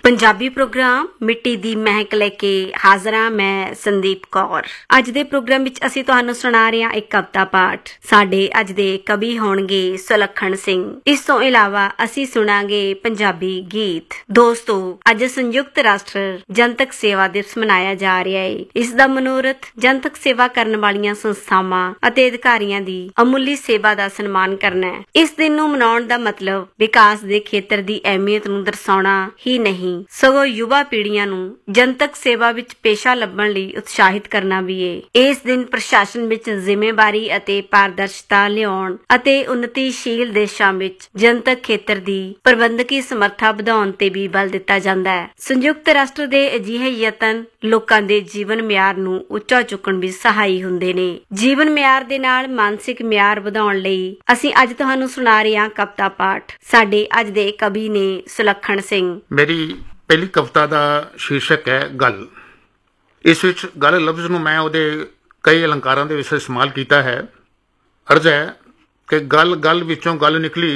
Punjabi programme ਮਿੱਟੀ ਦੀ ਮਹਿਕ ਲੈ ਕੇ ਹਾਜ਼ਰ ਹਾਂ ਮੈਂ ਸੰਦੀਪ ਕੌਰ। ਅੱਜ ਦੇ ਪ੍ਰੋਗਰਾਮ ਵਿੱਚ ਅਸੀਂ ਤੁਹਾਨੂੰ ਸੁਣਾ ਰਹੇ ਹਾਂ ਇੱਕ ਕਵਿਤਾ ਪਾਠ। ਸਾਡੇ ਅੱਜ ਦੇ ਕਵੀ ਹੋਣਗੇ ਸੁਲੱਖਣ ਸਿੰਘ। ਇਸ ਤੋਂ ਇਲਾਵਾ ਅਸੀਂ ਸੁਣਾਂਗੇ ਪੰਜਾਬੀ ਗੀਤ। ਦੋਸਤੋ, ਅੱਜ ਸੰਯੁਕਤ ਰਾਸ਼ਟਰ ਜਨਤਕ ਸੇਵਾ ਦਿਵਸ ਮਨਾਇਆ ਜਾ ਰਿਹਾ ਹੈ। ਇਸ ਦਾ ਮਨੋਰਥ ਜਨਤਕ ਸੇਵਾ ਕਰਨ ਵਾਲੀਆਂ ਸੰਸਥਾਵਾਂ ਅਤੇ ਅਧਿਕਾਰੀਆਂ ਦੀ ਅਮੁੱਲੀ ਸੇਵਾ ਦਾ ਸਨਮਾਨ ਕਰਨਾ ਹੈ। ਇਸ ਦਿਨ ਨੂੰ ਮਨਾਉਣ ਦਾ ਮਤਲਬ ਵਿਕਾਸ ਦੇ ਖੇਤਰ ਦੀ ਅਹਿਮੀਅਤ ਨੂੰ ਦਰਸਾਉਣਾ ਹੀ ਨਹੀਂ, ਸਗੋਂ ਯੁਵਾ ਪੀੜ੍ਹੀਆਂ ਨੂੰ ਜਨਤਕ ਸੇਵਾ ਵਿੱਚ ਪੇਸ਼ਾ ਲੱਭਣ ਲਈ ਉਤਸ਼ਾਹਿਤ ਕਰਨਾ ਵੀ ਹੈ। ਇਸ ਦਿਨ ਪ੍ਰਸ਼ਾਸਨ ਵਿੱਚ ਜ਼ਿੰਮੇਵਾਰੀ ਅਤੇ ਪਾਰਦਰਸ਼ਤਾ ਲਿਆਉਣ ਅਤੇ ਉન્નਤੀਸ਼ੀਲ ਦੇਸ਼ਾਂ ਵਿੱਚ ਜਨਤਕ ਖੇਤਰ ਦੀ ਪ੍ਰਬੰਧਕੀ ਸਮਰੱਥਾ ਵਧਾਉਣ ਤੇ ਵੀ ਬਲ ਦਿੱਤਾ ਜਾਂਦਾ ਹੈ। ਸੰਯੁਕਤ ਰਾਸ਼ਟਰ ਦੇ ਅਜਿਹੇ ਯਤਨ ਲੋਕਾਂ ਦੇ ਜੀਵਨ ਮਿਆਰ ਨੂੰ ਉੱਚਾ ਚੁੱਕਣ ਵਿੱਚ ਸਹਾਈ ਹੁੰਦੇ ਨੇ। ਜੀਵਨ ਮਿਆਰ ਦੇ ਨਾਲ ਮਾਨਸਿਕ ਮਿਆਰ ਵਧਾਉਣ ਲਈ ਅਸੀਂ ਅੱਜ ਤੁਹਾਨੂੰ ਸੁਣਾ ਰਹੇ ਹਾਂ ਕਵਿਤਾ ਪਾਠ। ਸਾਡੇ ਅੱਜ ਦੇ ਕਵੀ ਨੇ ਸੁਲੱਖਣ ਸਿੰਘ। ਮੇਰੀ ਪਹਿਲੀ ਕਵਿਤਾ ਦਾ ਸ਼ੀਰਸ਼ਕ ਹੈ ਗੱਲ। ਇਸ ਵਿੱਚ ਗੱਲ ਲਫ਼ਜ਼ ਨੂੰ ਮੈਂ ਉਹਦੇ ਕਈ ਅਲੰਕਾਰਾਂ ਦੇ ਵਿੱਚ ਇਸਤੇਮਾਲ ਕੀਤਾ ਹੈ। ਅਰਜ਼ ਹੈ ਕਿ ਗੱਲ ਵਿੱਚੋਂ ਗੱਲ ਨਿਕਲੀ,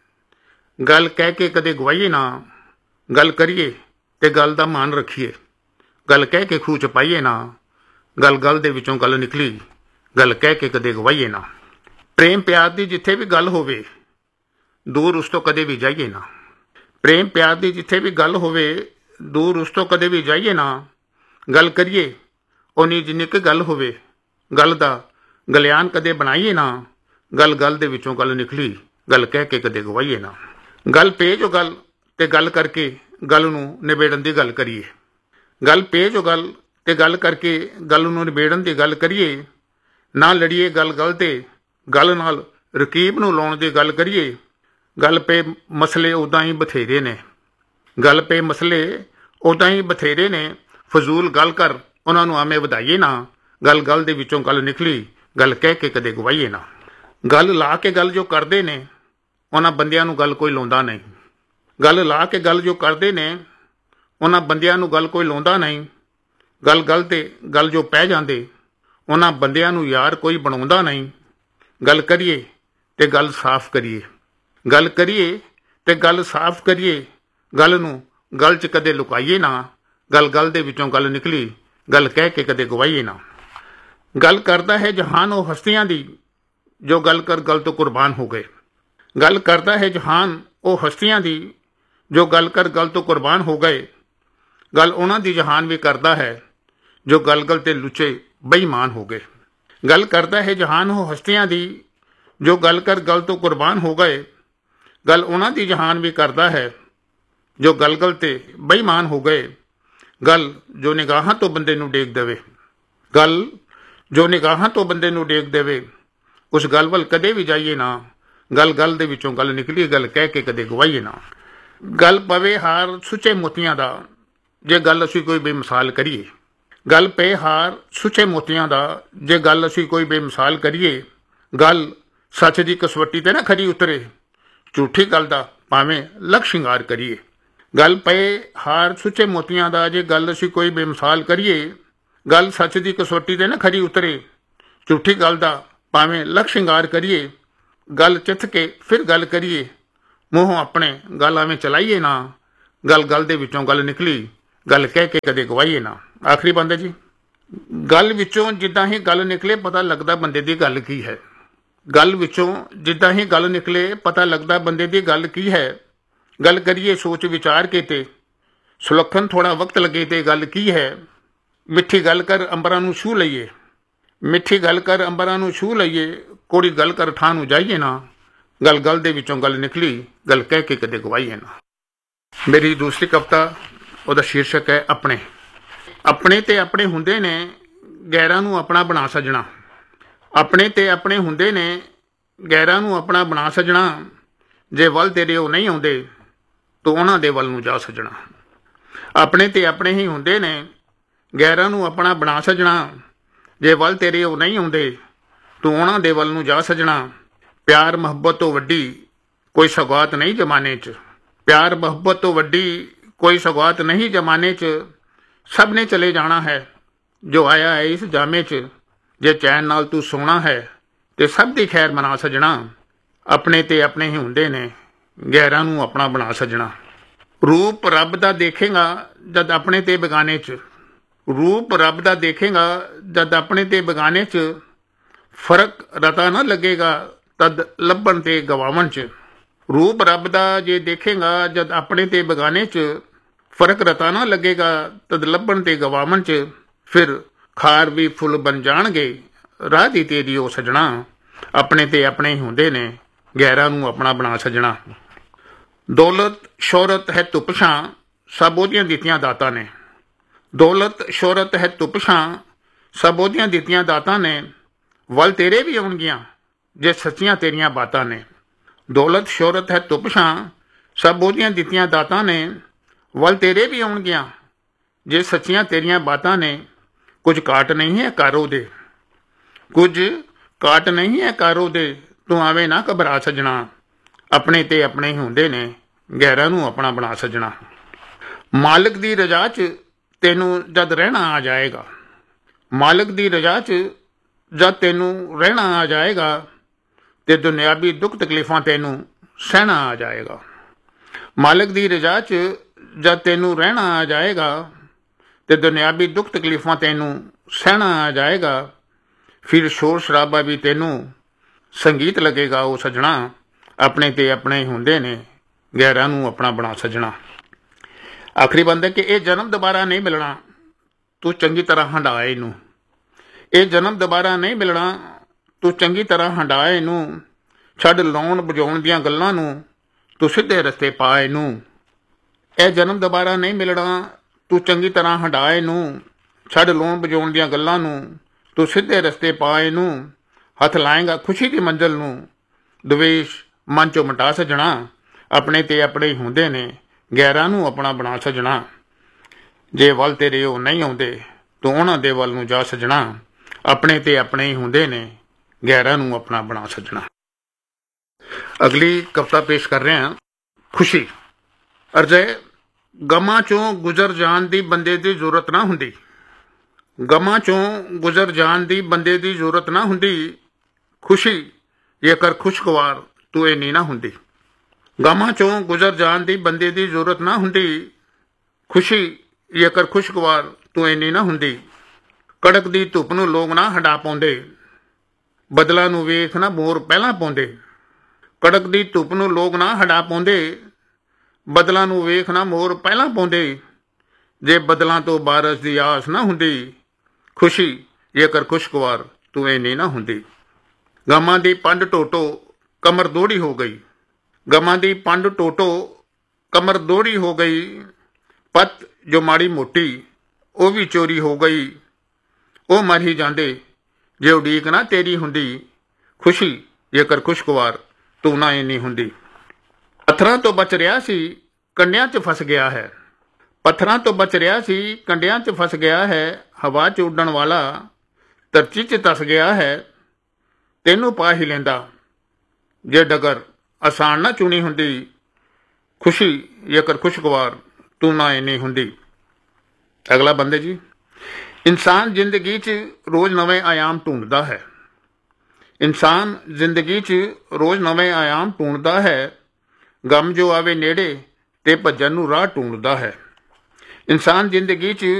ਗੱਲ ਕਹਿ ਕੇ ਕਦੇ ਗਵਾਈਏ ਨਾ, ਗੱਲ ਕਰੀਏ ਤੇ ਗੱਲ ਦਾ ਮਾਨ ਰੱਖੀਏ। ਗੱਲ ਕਹਿ ਕੇ ਖੂਹ ਚ ਪਾਈਏ ਨਾ, ਗੱਲ ਦੇ ਵਿੱਚੋਂ ਗੱਲ ਨਿਕਲੀ, ਗੱਲ ਕਹਿ ਕੇ ਕਦੇ ਗਵਾਈਏ ਨਾ। ਪ੍ਰੇਮ ਪਿਆਰ ਦੀ ਜਿੱਥੇ ਵੀ ਗੱਲ ਹੋਵੇ, ਦੂਰ ਉਸ ਤੋਂ ਕਦੇ ਵੀ ਜਾਈਏ ਨਾ। ਪ੍ਰੇਮ ਪਿਆਰ ਦੀ ਜਿੱਥੇ ਵੀ ਗੱਲ ਹੋਵੇ, ਦੂਰ ਉਸ ਤੋਂ ਕਦੇ ਵੀ ਜਾਈਏ ਨਾ। ਗੱਲ ਕਰੀਏ ਉਨੀ ਜਿੰਨੀ ਕੁ ਗੱਲ ਹੋਵੇ, ਗੱਲ ਦਾ ਗਲਿਆਨ ਕਦੇ ਬਣਾਈਏ ਨਾ। ਗੱਲ ਦੇ ਵਿੱਚੋਂ ਗੱਲ ਨਿਕਲੀ, ਗੱਲ ਕਹਿ ਕੇ ਕਦੇ ਗਵਾਈਏ ਨਾ। ਗੱਲ ਪੇ ਜੋ ਗੱਲ ਤੇ ਗੱਲ ਕਰਕੇ ਗੱਲ ਨੂੰ ਨਿਬੇੜਨ ਦੀ ਗੱਲ ਕਰੀਏ। ਗੱਲ ਪੇ ਜੋ ਗੱਲ ਤੇ ਗੱਲ ਕਰਕੇ ਗੱਲ ਨੂੰ ਨਿਬੇੜਨ ਦੀ ਗੱਲ ਕਰੀਏ। ਨਾ ਲੜੀਏ ਗੱਲ ਤੇ ਗੱਲ ਨਾਲ ਰਕੀਬ ਨੂੰ ਲਾਉਣ ਦੀ ਗੱਲ ਕਰੀਏ। ਗੱਲ ਪੇ ਮਸਲੇ ਉੱਦਾਂ ਹੀ ਬਥੇਰੇ ਨੇ, ਗੱਲ ਪੇ ਮਸਲੇ ਉੱਦਾਂ ਹੀ ਬਥੇਰੇ ਨੇ। ਫਜ਼ੂਲ ਗੱਲ ਕਰ ਉਹਨਾਂ ਨੂੰ ਆਵੇਂ ਵਧਾਈਏ ਨਾ। ਗੱਲ ਦੇ ਵਿੱਚੋਂ ਗੱਲ ਨਿਕਲੀ, ਗੱਲ ਕਹਿ ਕੇ ਕਦੇ ਗਵਾਈਏ ਨਾ। ਗੱਲ ਲਾ ਕੇ ਗੱਲ ਜੋ ਕਰਦੇ ਨੇ, ਉਹਨਾਂ ਬੰਦਿਆਂ ਨੂੰ ਗੱਲ ਕੋਈ ਲਾਉਂਦਾ ਨਹੀਂ। ਗੱਲ ਲਾ ਕੇ ਗੱਲ ਜੋ ਕਰਦੇ ਨੇ, ਉਹਨਾਂ ਬੰਦਿਆਂ ਨੂੰ ਗੱਲ ਕੋਈ ਲਾਉਂਦਾ ਨਹੀਂ। ਗੱਲ ਤੇ ਗੱਲ ਜੋ ਪੈ ਜਾਂਦੇ, ਉਹਨਾਂ ਬੰਦਿਆਂ ਨੂੰ ਯਾਰ ਕੋਈ ਬਣਾਉਂਦਾ ਨਹੀਂ। ਗੱਲ ਕਰੀਏ ਤੇ ਗੱਲ ਸਾਫ਼ ਕਰੀਏ। ਗੱਲ ਕਰੀਏ ਤੇ ਗੱਲ ਸਾਫ਼ ਕਰੀਏ। ਗੱਲ ਨੂੰ ਗੱਲ 'ਚ ਕਦੇ ਲੁਕਾਈਏ ਨਾ। ਗੱਲ ਦੇ ਵਿੱਚੋਂ ਗੱਲ ਨਿਕਲੀ, ਗੱਲ ਕਹਿ ਕੇ ਕਦੇ ਗਵਾਈਏ ਨਾ। ਗੱਲ ਕਰਦਾ ਹੈ ਜਹਾਨ ਉਹ ਹਸਤੀਆਂ ਦੀ, ਜੋ ਗੱਲ ਕਰ ਗੱਲ ਤੋਂ ਕੁਰਬਾਨ ਹੋ ਗਏ। ਗੱਲ ਕਰਦਾ ਹੈ ਜਹਾਨ ਉਹ ਹਸਤੀਆਂ ਦੀ, ਜੋ ਗੱਲ ਕਰ ਗੱਲ ਤੋਂ ਕੁਰਬਾਨ ਹੋ ਗਏ। ਗੱਲ ਉਹਨਾਂ ਦੀ ਜਹਾਨ ਵੀ ਕਰਦਾ ਹੈ, ਜੋ ਗੱਲ ਤੇ ਲੁੱਚੇ ਬੇਈਮਾਨ ਹੋ ਗਏ। ਗੱਲ ਕਰਦਾ ਹੈ ਜਹਾਨ ਉਹ ਹਸਤੀਆਂ ਦੀ, ਜੋ ਗੱਲ ਕਰ ਗੱਲ ਤੋਂ ਕੁਰਬਾਨ ਹੋ ਗਏ। ਗੱਲ ਉਹਨਾਂ ਦੀ ਜਹਾਨ ਵੀ ਕਰਦਾ ਹੈ, ਜੋ ਗੱਲ ਤੇ ਬੇਈਮਾਨ ਹੋ ਗਏ। ਗੱਲ ਜੋ ਨਿਗਾਹਾਂ ਤੋਂ ਬੰਦੇ ਨੂੰ ਡੇਗ ਦੇਵੇ, ਗੱਲ ਜੋ ਨਿਗਾਹਾਂ ਤੋਂ ਬੰਦੇ ਨੂੰ ਡੇਗ ਦੇਵੇ। ਉਸ ਗੱਲ ਵੱਲ ਕਦੇ ਵੀ ਜਾਈਏ ਨਾ। ਗੱਲ ਦੇ ਵਿੱਚੋਂ ਗੱਲ ਨਿਕਲੀ, ਗੱਲ ਕਹਿ ਕੇ ਕਦੇ ਗਵਾਈਏ ਨਾ। ਗੱਲ ਪਵੇ ਹਾਰ ਸੁੱਚੇ ਮੋਤੀਆਂ ਦਾ, ਜੇ ਗੱਲ ਅਸੀਂ ਕੋਈ ਬੇਮਿਸਾਲ ਕਰੀਏ। ਗੱਲ ਪਏ ਹਾਰ ਸੁੱਚੇ ਮੋਤੀਆਂ ਦਾ, ਜੇ ਗੱਲ ਅਸੀਂ ਕੋਈ ਬੇਮਿਸਾਲ ਕਰੀਏ। ਗੱਲ ਸੱਚ ਦੀ ਕਸਵੱਟੀ ਤੇ ਨਾ ਖਰੀ ਉਤਰੇ, ਝੂਠੀ ਗੱਲ ਦਾ ਭਾਵੇਂ ਲੱਖ ਸ਼ਿੰਗਾਰ ਕਰੀਏ। ਗੱਲ ਪਏ ਹਾਰ ਸੁੱਚੇ ਮੋਤੀਆਂ ਦਾ, ਜੇ ਗੱਲ ਅਸੀਂ ਕੋਈ ਬੇਮਿਸਾਲ ਕਰੀਏ। ਗੱਲ ਸੱਚ ਦੀ ਕਸਵੱਟੀ ਤੇ ਨਾ ਖਰੀ ਉਤਰੇ, ਝੂਠੀ ਗੱਲ ਦਾ ਭਾਵੇਂ ਲੱਖ ਸ਼ਿੰਗਾਰ ਕਰੀਏ। ਗੱਲ ਚਿੱਥ ਕੇ ਫਿਰ ਗੱਲ ਕਰੀਏ, ਮੂੰਹੋਂ ਆਪਣੇ ਗੱਲ ਐਵੇਂ ਚਲਾਈਏ ਨਾ। ਗੱਲ ਦੇ ਵਿੱਚੋਂ ਗੱਲ ਨਿਕਲੀ, ਗੱਲ ਕਹਿ ਕੇ ਕਦੇ ਗਵਾਈਏ ਨਾ। ਆਖਰੀ ਬੰਦ ਹੈ ਜੀ। ਗੱਲ ਵਿੱਚੋਂ ਜਿੱਦਾਂ ਹੀ ਗੱਲ ਨਿਕਲੇ, ਪਤਾ ਲੱਗਦਾ ਬੰਦੇ ਦੀ ਗੱਲ ਕੀ ਹੈ। ਗੱਲ ਵਿੱਚੋਂ ਜਿੱਦਾਂ ਹੀ ਗੱਲ ਨਿਕਲੇ, ਪਤਾ ਲੱਗਦਾ ਬੰਦੇ ਦੀ ਗੱਲ ਕੀ ਹੈ। ਗੱਲ ਕਰੀਏ ਸੋਚ ਵਿਚਾਰ ਕੇ ਤੇ, ਸੁਲੱਖਣ ਥੋੜ੍ਹਾ ਵਕਤ ਲੱਗੇ ਤੇ ਗੱਲ ਕੀ ਹੈ। ਮਿੱਠੀ ਗੱਲ ਕਰ ਅੰਬਰਾਂ ਨੂੰ ਛੂਹ ਲਈਏ, ਮਿੱਠੀ ਗੱਲ ਕਰ ਅੰਬਰਾਂ ਨੂੰ ਛੂਹ ਲਈਏ। ਕੋੜੀ ਗੱਲ ਕਰ ਠਾਹ ਨੂੰ ਜਾਈਏ ਨਾ। ਗੱਲ ਦੇ ਵਿੱਚੋਂ ਗੱਲ ਨਿਕਲੀ, ਗੱਲ ਕਹਿ ਕੇ ਕਦੇ ਗਵਾਈਏ ਨਾ। ਮੇਰੀ ਦੂਸਰੀ ਕਵਿਤਾ, ਉਹਦਾ ਸ਼ੀਰਸ਼ਕ ਹੈ ਆਪਣੇ। ਆਪਣੇ ਤੇ ਆਪਣੇ ਹੁੰਦੇ ਨੇ, ਗੈਰਾਂ ਨੂੰ ਆਪਣਾ ਬਣਾ ਸੱਜਣਾ। ਆਪਣੇ ਤੇ ਆਪਣੇ ਹੁੰਦੇ ਨੇ, ਗੈਰਾਂ ਨੂੰ ਆਪਣਾ ਬਣਾ ਸੱਜਣਾ। ਜੇ ਵੱਲ ਤੇਰੇ ਉਹ ਨਹੀਂ ਆਉਂਦੇ, ਤੂੰ ਉਹਨਾਂ ਦੇ ਵੱਲ ਨੂੰ ਜਾ ਸੱਜਣਾ। ਆਪਣੇ ਤੇ ਆਪਣੇ ਹੀ ਹੁੰਦੇ ਨੇ, ਗੈਰਾਂ ਨੂੰ ਆਪਣਾ ਬਣਾ ਸੱਜਣਾ। ਜੇ ਵੱਲ ਤੇਰੇ ਉਹ ਨਹੀਂ ਆਉਂਦੇ, ਤੂੰ ਉਹਨਾਂ ਦੇ ਵੱਲ ਨੂੰ ਜਾ ਸੱਜਣਾ। ਪਿਆਰ ਮੁਹੱਬਤ ਤੋਂ ਵੱਡੀ ਕੋਈ ਸੌਗਾਤ ਨਹੀਂ ਜ਼ਮਾਨੇ 'ਚ। ਪਿਆਰ ਮੁਹੱਬਤ ਤੋਂ ਵੱਡੀ ਕੋਈ ਸੌਗਾਤ ਨਹੀਂ ਜ਼ਮਾਨੇ 'ਚ। ਸਭ ਨੇ ਚਲੇ ਜਾਣਾ ਹੈ, ਜੋ ਆਇਆ ਹੈ ਇਸ ਜਾਮੇ 'ਚ। ਜੇ ਚੈਨ ਨਾਲ ਤੂੰ ਸੋਣਾ ਹੈ, ਤੇ ਸਭ ਦੀ ਖੈਰ ਮਨਾ ਸੱਜਣਾ। ਆਪਣੇ ਤੇ ਆਪਣੇ ਹੀ ਹੁੰਦੇ ਨੇ, ਗੈਰਾਂ ਨੂੰ ਆਪਣਾ ਬਣਾ ਸੱਜਣਾ। रूप रब दा देखेगा जद अपने ते बेगाने च, रूप रब दा देखेगा जद अपने ते बेगाने च, फर्क रता न लगेगा तद लभण ते गवावन च। रूप रब दा जे देखेगा जद अपने ते बेगाने च, फर्क रता न लगेगा तद लभण ते गवावन च। फिर खार भी फुल बन जाणगे राह दी तेरी ओ सजना, अपने ते अपने ही हुंदे ने गैरां नूं अपना बना सजना। दौलत शोहरत है धुप छां सब ओहदियां दित्तियां दातां ने, दौलत शोहरत है धुप छां सब ओहदियां दित्तियां दातां ने, वल तेरे भी आउणगियां जे सच्चियां तेरियां बातां ने। दौलत शोहरत है धुप छां सब ओहदियां दित्तियां दातां ने, वल तेरे भी आउणगियां जे सच्चियां तेरियां बातां ने। कुछ काट नहीं है कारो दे, कुछ काट नहीं है कारो दे, तू आवे ना घबरा सजना, अपने ते अपने ही हुंदे ने गैरां नूं अपना बना सजना। मालिक दी रजा च तैनूं जद रहना आ जाएगा, मालिक दी रजा च जद तैनूं रहना आ जाएगा, ते दुनियावी दुख तकलीफां तैनूं सहना आ जाएगा। मालिक दी रजा च जद तैनूं रहना आ जाएगा, ते दुनियावी दुख तकलीफां तैनूं सहना आ जाएगा। फिर शोर शराबा भी तैनूं संगीत लगेगा ओ सजना, अपने ते अपने ही हुंदे ने गैरां नूं अपना बना सजना। आखिरी बंद है कि यह जन्म दोबारा नहीं मिलना, तू चंगी तरह हंडा इनू, यह जन्म दोबारा नहीं मिलना, तू चंगी तरह हंडा इनू, छड्ड लाउण बजाउण दियां गल्लां नूं, तू सीधे रस्ते पा इनू। यह जन्म दोबारा नहीं मिलना, तू चंगी तरह हंडा इनू, छड्ड लाउण बजाउण दियां गल्लां नूं, तू सीधे रस्ते पा इनू। हथ लाएगा खुशी की मंजिल नूं, द्वेष मन चों मिटा सजना, अपने ते अपने ही हुंदे ने गैरां नूं अपना बना सजना। जे वल तेरे ओ नहीं आउंदे तू उहनां दे वल नूं जा सजना, अपने ते अपने ही हुंदे ने गैरां नूं अपना बना सजना। अगली कविता पेश कर रहे हैं खुशी। अरजे गमां चों गुजर जाण दी बंदे दी जरूरत ना हुंदी, गमां चों गुजर जाण दी बंदे दी जरूरत ना हुंदी, खुशी जेकर खुशगवार तू इन्नी ना हुंदी। गमां चों गुजर जाण दी बंदे दी जरूरत ना हुंदी, खुशी जेकर खुशगवार तू इन्नी ना हुंदी। कड़क दी धुप नूं लोग ना हंडा पाउंदे, बदला नूं वेख ना मोर पहलां पाउंदे। कड़क दी धुप नूं लोग ना हंडा पाउंदे, बदला नूं वेख ना मोर पहलां पाउंदे। जे बदलां तो बारिश दी आस ना हुंदी, खुशी जेकर खुशगवार तू इन्नी ना हुंदी। गमां दी पंड टोटो कमर दोड़ी हो गई, गमां दी पंड टोटो कमर दोड़ी हो गई। पत जो माड़ी मोटी ਉਹ भी चोरी हो गई, ਉਹ मर ही जांदे जे उड़ीक ना तेरी हुंदी, खुशी जेकर खुशगवार तू ना इन्नी हुंदी। पत्थरां तो बच रिहा सी कंडियां च फस गया है, पत्थरां तो बच रिहा सी कंडियां च फस गया है। हवा च उड्डण वाला धरती च तस गया है, तैनूं पा ही लैंदा जे डगर आसान ना चुनी हुंदी, खुशी जेकर खुशगवार तू ना इन्नी हुंदी। अगला बंदे जी। इंसान जिंदगी च रोज नवे आयाम ढूंढदा है, इंसान जिंदगी च रोज नवे आयाम ढूंढदा है। गम जो आवे नेड़े ते भज्जण नूं राह ढूंढदा है। इंसान जिंदगी च